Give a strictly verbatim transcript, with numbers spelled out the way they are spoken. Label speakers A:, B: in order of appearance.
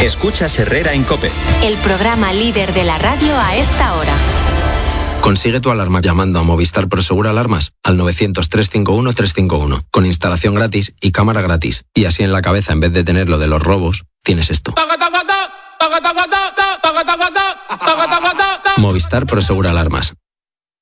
A: Escuchas Herrera en COPE.
B: El programa líder de la radio a esta hora.
C: Consigue tu alarma llamando a Movistar Prosegur Alarmas al novecientos, trescientos cincuenta y uno, trescientos cincuenta y uno, con instalación gratis y cámara gratis. Y así en la cabeza, en vez de tener lo de los robos, tienes esto. Movistar Prosegur Alarmas.